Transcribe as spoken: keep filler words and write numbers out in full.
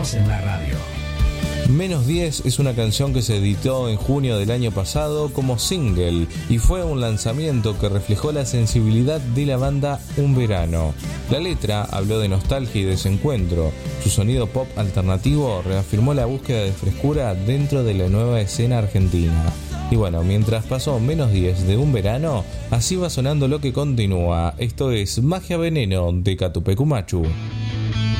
Éxitos en la radio. Menos diez es una canción que se editó en junio del año pasado como single y fue un lanzamiento que reflejó la sensibilidad de la banda Un Verano. La letra habló de nostalgia y desencuentro. Su sonido pop alternativo reafirmó la búsqueda de frescura dentro de la nueva escena argentina. Y bueno, mientras pasó Menos diez de Un Verano, así va sonando lo que continúa. Esto es Magia Veneno de Catupecu Machu.